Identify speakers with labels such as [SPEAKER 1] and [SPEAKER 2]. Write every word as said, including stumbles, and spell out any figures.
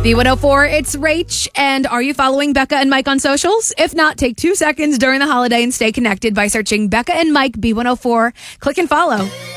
[SPEAKER 1] B one oh four, it's Rach. And are you following Becca and Mike on socials? If not, take two seconds during the holiday and stay connected by searching Becca and Mike B one oh four. Click and follow.